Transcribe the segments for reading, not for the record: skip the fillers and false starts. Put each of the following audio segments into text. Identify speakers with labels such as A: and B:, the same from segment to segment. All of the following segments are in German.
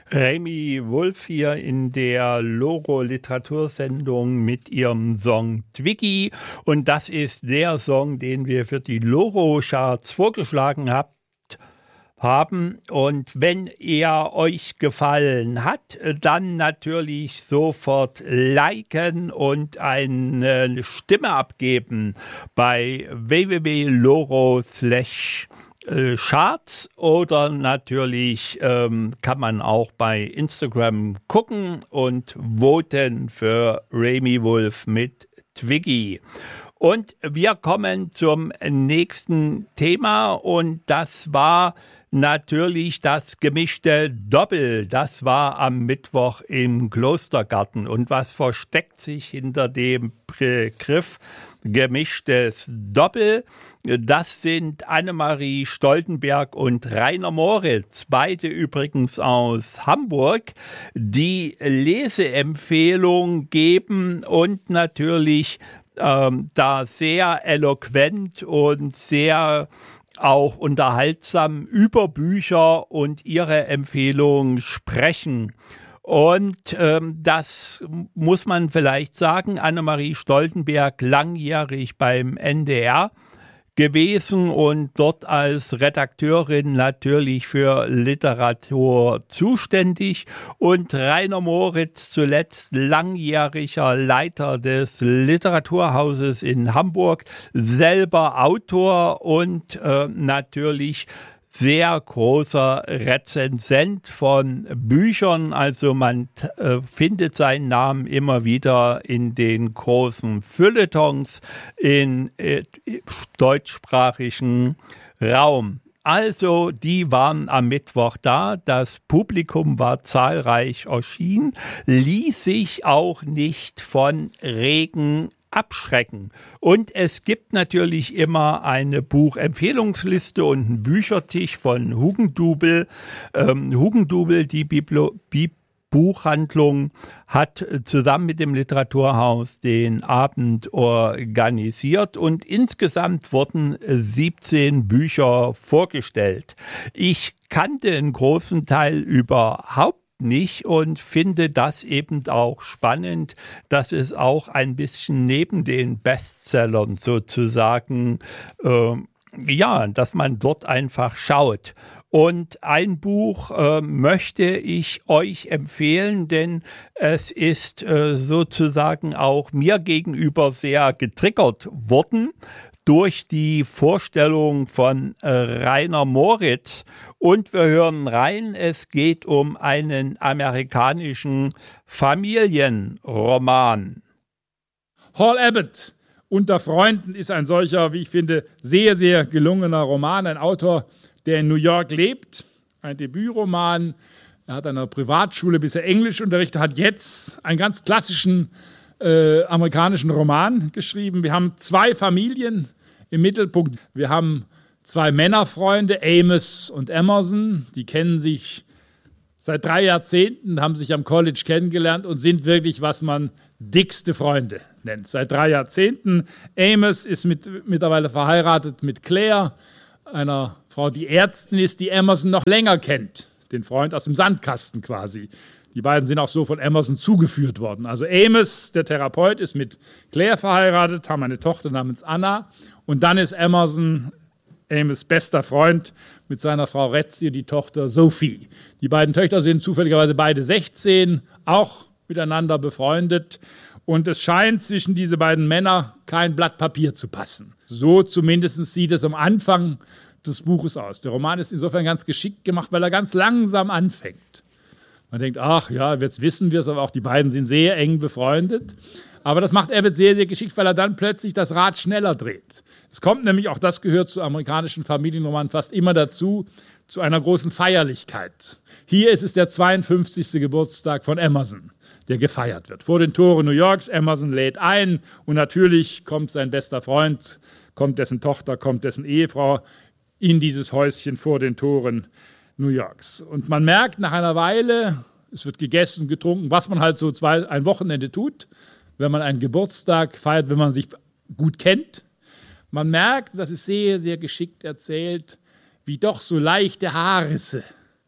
A: Remi Wolf hier in der Loro-Literatursendung mit ihrem Song Twiggy. Und das ist der Song, den wir für die Loro-Charts vorgeschlagen haben. Und wenn er euch gefallen hat, dann natürlich sofort liken und eine Stimme abgeben bei www.loro/Charts oder natürlich kann man auch bei Instagram gucken und voten für Remi Wolf mit Twiggy. Und wir kommen zum nächsten Thema und das war natürlich das gemischte Doppel. Das war am Mittwoch im Klostergarten. Und was versteckt sich hinter dem Begriff gemischtes Doppel? Das sind Annemarie Stoltenberg und Rainer Moritz, beide übrigens aus Hamburg, die Leseempfehlung geben und natürlich da sehr eloquent und sehr auch unterhaltsam über Bücher und ihre Empfehlungen sprechen. Und das muss man vielleicht sagen, Annemarie Stoltenberg langjährig beim NDR gewesen und dort als Redakteurin natürlich für Literatur zuständig und Rainer Moritz zuletzt langjähriger Leiter des Literaturhauses in Hamburg, selber Autor und natürlich sehr großer Rezensent von Büchern, also man findet seinen Namen immer wieder in den großen Feuilletons im deutschsprachigen Raum. Also, die waren am Mittwoch da, das Publikum war zahlreich erschienen, ließ sich auch nicht von Regen abschrecken. Und es gibt natürlich immer eine Buchempfehlungsliste und einen Büchertisch von Hugendubel. Hugendubel, die Buchhandlung, hat zusammen mit dem Literaturhaus den Abend organisiert und insgesamt wurden 17 Bücher vorgestellt. Ich kannte einen großen Teil überhaupt nicht und finde das eben auch spannend, dass es auch ein bisschen neben den Bestsellern sozusagen, dass man dort einfach schaut. Und ein Buch möchte ich euch empfehlen, denn es ist sozusagen auch mir gegenüber sehr getriggert worden durch die Vorstellung von Rainer Moritz. Und wir hören rein, es geht um einen amerikanischen Familienroman.
B: Hall Abbott unter Freunden ist ein solcher, wie ich finde, sehr, sehr gelungener Roman. Ein Autor, der in New York lebt, ein Debütroman. Er hat an einer Privatschule bisher Englisch unterrichtet, hat jetzt einen ganz klassischen amerikanischen Roman geschrieben. Wir haben zwei Familien im Mittelpunkt. Wir haben zwei Männerfreunde, Amos und Emerson, die kennen sich seit 3 Jahrzehnten, haben sich am College kennengelernt und sind wirklich, was man dickste Freunde nennt. Seit 3 Jahrzehnten. Amos ist mittlerweile verheiratet mit Claire, einer Frau, die Ärztin ist, die Emerson noch länger kennt. Den Freund aus dem Sandkasten quasi. Die beiden sind auch so von Emerson zugeführt worden. Also Amos, der Therapeut, ist mit Claire verheiratet, haben eine Tochter namens Anna. Und dann ist Emerson, Amos' bester Freund, mit seiner Frau Rezzi, die Tochter Sophie. Die beiden Töchter sind zufälligerweise beide 16, auch miteinander befreundet. Und es scheint zwischen diese beiden Männer kein Blatt Papier zu passen. So zumindest sieht es am Anfang des Buches aus. Der Roman ist insofern ganz geschickt gemacht, weil er ganz langsam anfängt. Man denkt, ach ja, jetzt wissen wir es, aber auch die beiden sind sehr eng befreundet. Aber das macht Abbott sehr, sehr geschickt, weil er dann plötzlich das Rad schneller dreht. Es kommt nämlich, auch das gehört zu amerikanischen Familienromanen fast immer dazu, zu einer großen Feierlichkeit. Hier ist es der 52. Geburtstag von Emerson, der gefeiert wird. Vor den Toren New Yorks, Emerson lädt ein und natürlich kommt sein bester Freund, kommt dessen Tochter, kommt dessen Ehefrau in dieses Häuschen vor den Toren New Yorks. Und man merkt nach einer Weile, es wird gegessen, getrunken, was man halt so ein Wochenende tut, wenn man einen Geburtstag feiert, wenn man sich gut kennt. Man merkt, das ist sehr, sehr geschickt erzählt, wie doch so leichte Haarrisse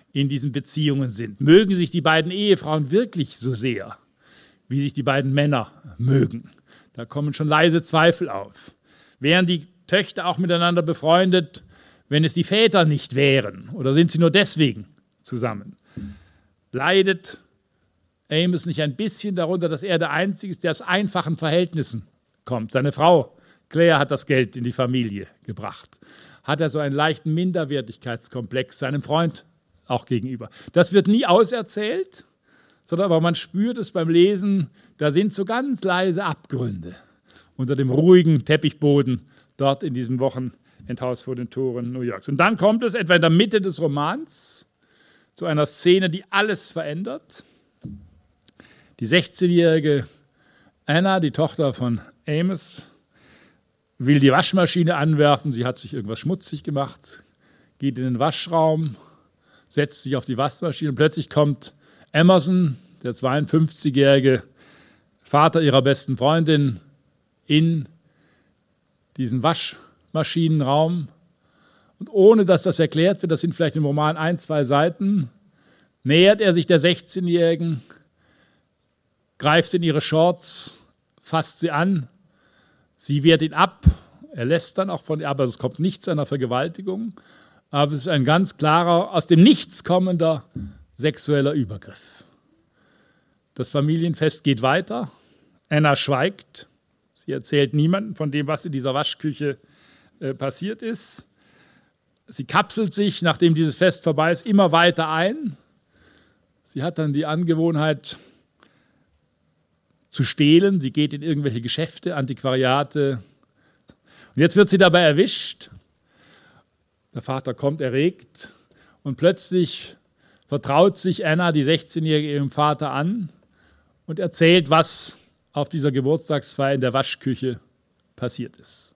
B: in diesen Beziehungen sind. Mögen sich die beiden Ehefrauen wirklich so sehr, wie sich die beiden Männer mögen? Da kommen schon leise Zweifel auf. Wären die Töchter auch miteinander befreundet, wenn es die Väter nicht wären? Oder sind sie nur deswegen zusammen? Leidet Amos nicht ein bisschen darunter, dass er der Einzige ist, der aus einfachen Verhältnissen kommt? Seine Frau Claire hat das Geld in die Familie gebracht. Hat er so einen leichten Minderwertigkeitskomplex seinem Freund auch gegenüber? Das wird nie auserzählt, sondern aber man spürt es beim Lesen, da sind so ganz leise Abgründe unter dem ruhigen Teppichboden dort in diesem Wochenendhaus vor den Toren New Yorks. Und dann kommt es etwa in der Mitte des Romans zu einer Szene, die alles verändert. Die 16-jährige Anna, die Tochter von Amos, will die Waschmaschine anwerfen. Sie hat sich irgendwas schmutzig gemacht, geht in den Waschraum, setzt sich auf die Waschmaschine und plötzlich kommt Emerson, der 52-jährige Vater ihrer besten Freundin, in diesen Waschmaschinenraum. Und ohne dass das erklärt wird, das sind vielleicht im Roman 1, 2 Seiten, nähert er sich der 16-Jährigen, greift in ihre Shorts, fasst sie an, sie wehrt ihn ab, er lässt dann auch von ihr, aber es kommt nicht zu einer Vergewaltigung, aber es ist ein ganz klarer, aus dem Nichts kommender sexueller Übergriff. Das Familienfest geht weiter, Anna schweigt, sie erzählt niemandem von dem, was in dieser Waschküche passiert ist. Sie kapselt sich, nachdem dieses Fest vorbei ist, immer weiter ein. Sie hat dann die Angewohnheit zu stehlen. Sie geht in irgendwelche Geschäfte, Antiquariate. Und jetzt wird sie dabei erwischt. Der Vater kommt erregt und plötzlich vertraut sich Anna, die 16-Jährige, ihrem Vater an und erzählt, was auf dieser Geburtstagsfeier in der Waschküche passiert ist.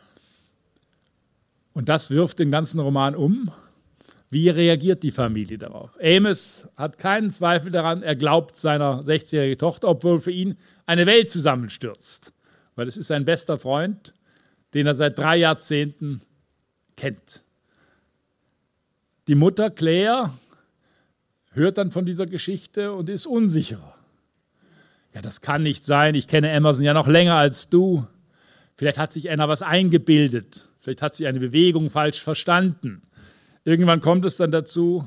B: Und das wirft den ganzen Roman um. Wie reagiert die Familie darauf? Amos hat keinen Zweifel daran, er glaubt seiner 16-jährigen Tochter, obwohl für ihn eine Welt zusammenstürzt. Weil es ist sein bester Freund, den er seit 3 Jahrzehnten kennt. Die Mutter Claire hört dann von dieser Geschichte und ist unsicherer. Ja, das kann nicht sein, ich kenne Emerson ja noch länger als du. Vielleicht hat sich Anna was eingebildet, vielleicht hat sie eine Bewegung falsch verstanden. Irgendwann kommt es dann dazu,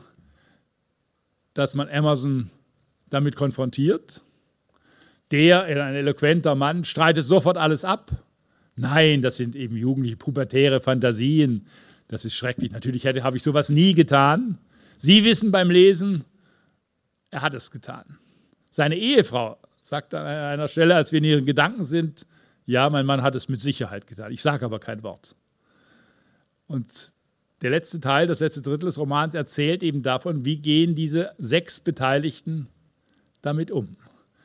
B: dass man Emerson damit konfrontiert. Der, ein eloquenter Mann, streitet sofort alles ab. Nein, das sind eben jugendliche, pubertäre Fantasien. Das ist schrecklich. Natürlich habe ich sowas nie getan. Sie wissen beim Lesen, er hat es getan. Seine Ehefrau sagt an einer Stelle, als wir in ihren Gedanken sind, ja, mein Mann hat es mit Sicherheit getan. Ich sage aber kein Wort. Und der letzte Teil, das letzte Drittel des Romans erzählt eben davon, wie gehen diese 6 Beteiligten damit um.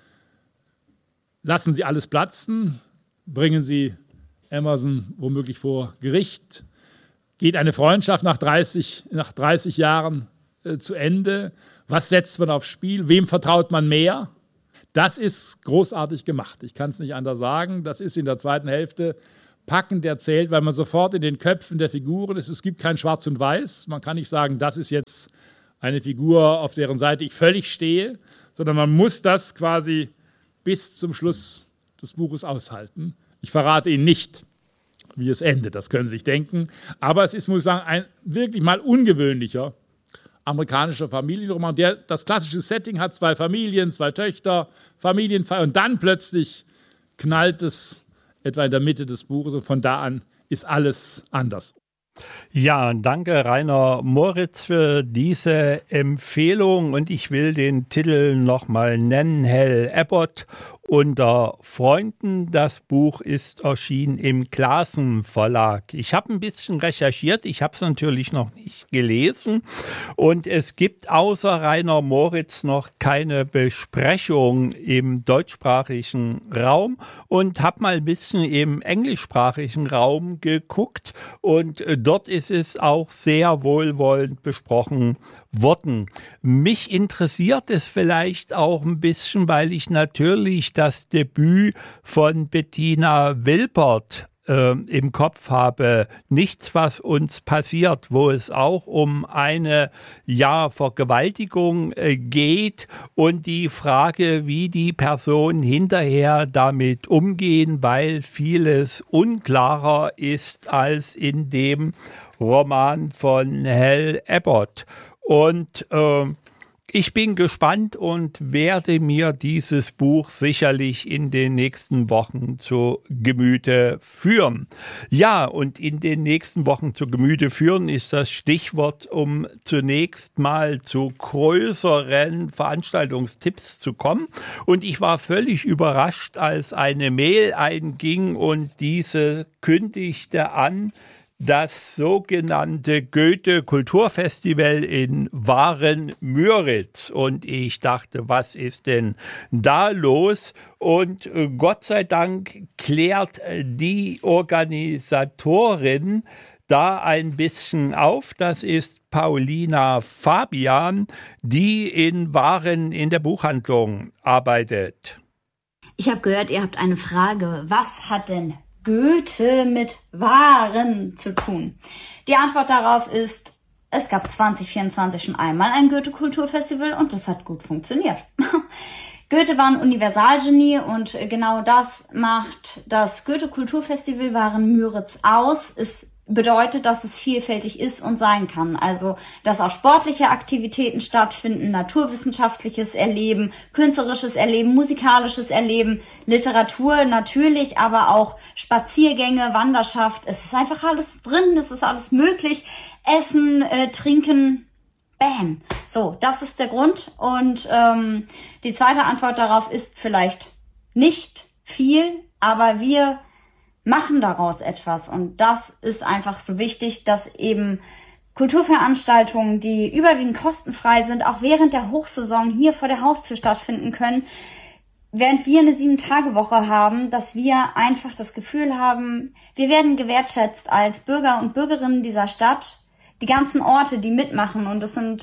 B: Lassen sie alles platzen, bringen sie Emerson womöglich vor Gericht, geht eine Freundschaft nach 30 Jahren zu Ende, was setzt man aufs Spiel, wem vertraut man mehr? Das ist großartig gemacht, ich kann es nicht anders sagen, das ist in der zweiten Hälfte packend erzählt, weil man sofort in den Köpfen der Figuren ist. Es gibt kein Schwarz und Weiß. Man kann nicht sagen, das ist jetzt eine Figur, auf deren Seite ich völlig stehe, sondern man muss das quasi bis zum Schluss des Buches aushalten. Ich verrate Ihnen nicht, wie es endet, das können Sie sich denken. Aber es ist, muss ich sagen, ein wirklich mal ungewöhnlicher amerikanischer Familienroman, der das klassische Setting hat, 2 Familien, 2 Töchter, Familienfeier und dann plötzlich knallt es etwa in der Mitte des Buches und von da an ist alles anders.
A: Ja, danke Rainer Moritz für diese Empfehlung und ich will den Titel nochmal nennen, Hal Abbott unter Freunden. Das Buch ist erschienen im Classen Verlag. Ich habe ein bisschen recherchiert, ich habe es natürlich noch nicht gelesen und es gibt außer Rainer Moritz noch keine Besprechung im deutschsprachigen Raum und habe mal ein bisschen im englischsprachigen Raum geguckt und dort ist es auch sehr wohlwollend besprochen worden. Mich interessiert es vielleicht auch ein bisschen, weil ich natürlich das Debüt von Bettina Wilpert im Kopf habe, Nichts, was uns passiert, wo es auch um eine Vergewaltigung geht und die Frage, wie die Personen hinterher damit umgehen, weil vieles unklarer ist als in dem Roman von Hal Abbott. Und ich bin gespannt und werde mir dieses Buch sicherlich in den nächsten Wochen zu Gemüte führen. Ja, und in den nächsten Wochen zu Gemüte führen ist das Stichwort, um zunächst mal zu größeren Veranstaltungstipps zu kommen. Und ich war völlig überrascht, als eine Mail einging und diese kündigte an, das sogenannte Goethe-Kulturfestival in Waren-Müritz. Und ich dachte, was ist denn da los? Und Gott sei Dank klärt die Organisatorin da ein bisschen auf. Das ist Paulina Fabian, die in Waren in der Buchhandlung arbeitet.
C: Ich habe gehört, ihr habt eine Frage. Was hat denn Goethe mit Waren zu tun? Die Antwort darauf ist, es gab 2024 schon einmal ein Goethe-Kulturfestival und das hat gut funktioniert. Goethe war ein Universalgenie und genau das macht das Goethe-Kulturfestival Waren-Müritz aus. Es bedeutet, dass es vielfältig ist und sein kann. Also, dass auch sportliche Aktivitäten stattfinden, naturwissenschaftliches Erleben, künstlerisches Erleben, musikalisches Erleben, Literatur natürlich, aber auch Spaziergänge, Wanderschaft. Es ist einfach alles drin, es ist alles möglich. Essen, trinken, bam. So, das ist der Grund. Und die zweite Antwort darauf ist vielleicht nicht viel, aber wir machen daraus etwas. Und das ist einfach so wichtig, dass eben Kulturveranstaltungen, die überwiegend kostenfrei sind, auch während der Hochsaison hier vor der Haustür stattfinden können, während wir eine 7-Tage-Woche haben, dass wir einfach das Gefühl haben, wir werden gewertschätzt als Bürger und Bürgerinnen dieser Stadt. Die ganzen Orte, die mitmachen, und es sind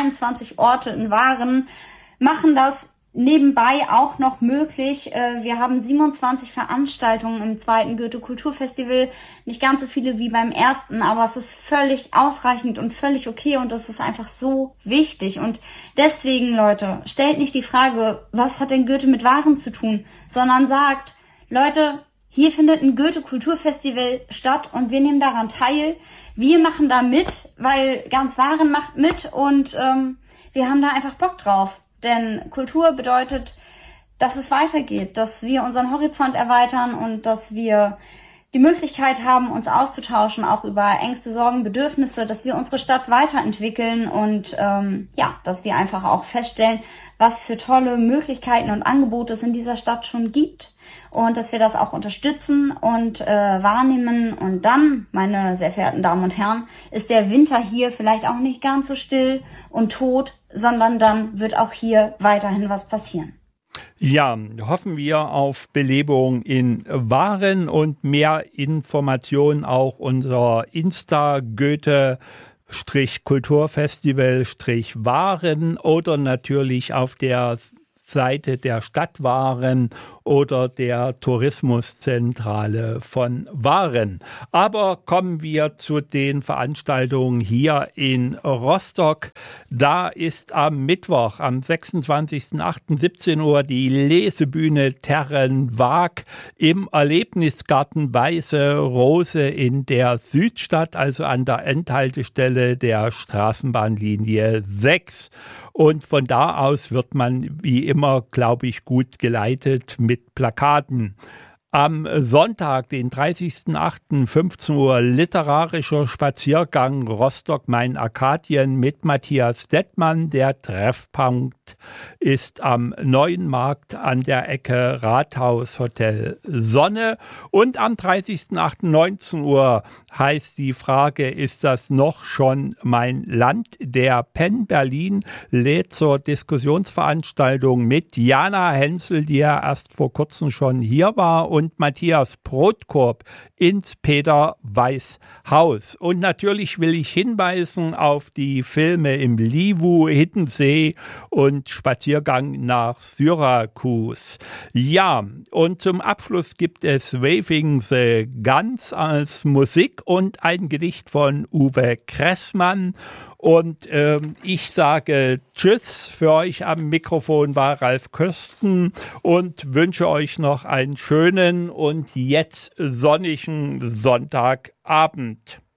C: 23 Orte in Waren, machen das nebenbei auch noch möglich. Wir haben 27 Veranstaltungen im zweiten Goethe-Kulturfestival. Nicht ganz so viele wie beim ersten, aber es ist völlig ausreichend und völlig okay und das ist einfach so wichtig. Und deswegen, Leute, stellt nicht die Frage, was hat denn Goethe mit Waren zu tun, sondern sagt, Leute, hier findet ein Goethe-Kulturfestival statt und wir nehmen daran teil. Wir machen da mit, weil ganz Waren macht mit und wir haben da einfach Bock drauf. Denn Kultur bedeutet, dass es weitergeht, dass wir unseren Horizont erweitern und dass wir die Möglichkeit haben, uns auszutauschen, auch über Ängste, Sorgen, Bedürfnisse, dass wir unsere Stadt weiterentwickeln und dass wir einfach auch feststellen, was für tolle Möglichkeiten und Angebote es in dieser Stadt schon gibt und dass wir das auch unterstützen und wahrnehmen. Und dann, meine sehr verehrten Damen und Herren, ist der Winter hier vielleicht auch nicht ganz so still und tot, sondern dann wird auch hier weiterhin was passieren.
A: Ja, hoffen wir auf Belebung in Waren und mehr Informationen auch unser Insta Goethe-Kulturfestival-Waren oder natürlich auf der Seite der Stadt Waren oder der Tourismuszentrale von Waren. Aber kommen wir zu den Veranstaltungen hier in Rostock. Da ist am Mittwoch, am 26.08.17 Uhr die Lesebühne Terren Waag im Erlebnisgarten Weiße Rose in der Südstadt, also an der Endhaltestelle der Straßenbahnlinie 6. Und von da aus wird man wie immer, glaube ich, gut geleitet mit Plakaten. Am Sonntag, den 30.08.15 Uhr, literarischer Spaziergang Rostock-Main-Arkadien mit Matthias Dettmann. Der Treffpunkt ist am Neuen Markt an der Ecke Rathaus Hotel Sonne. Und am 30.08.19 Uhr heißt die Frage, ist das noch schon mein Land? Der Penn Berlin lädt zur Diskussionsveranstaltung mit Jana Hensel, die ja erst vor kurzem schon hier war, und Matthias Brotkorb ins Peter-Weiß-Haus. Und natürlich will ich hinweisen auf die Filme im Livu, Hiddensee und Spaziergang nach Syrakus. Ja, und zum Abschluss gibt es Waving the Guns als Musik und ein Gedicht von Uwe Kressmann. Und ich sage Tschüss, für euch am Mikrofon war Ralf Kösten und wünsche euch noch einen schönen und jetzt sonnigen Sonntagabend.